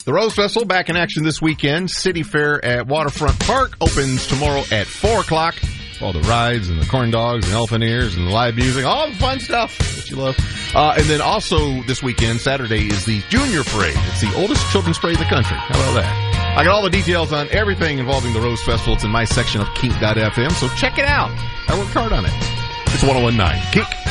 The Rose Festival back in action this weekend. City Fair at Waterfront Park opens tomorrow at 4 o'clock. All the rides and the corn dogs and elephant ears and the live music, all the fun stuff that you love. And then also this weekend, Saturday, is the Junior Parade. It's the oldest children's parade in the country. How about that? I got all the details on everything involving the Rose Festival. It's in my section of Kink.fm, so check it out. I worked hard on it. It's 101.9 Kink.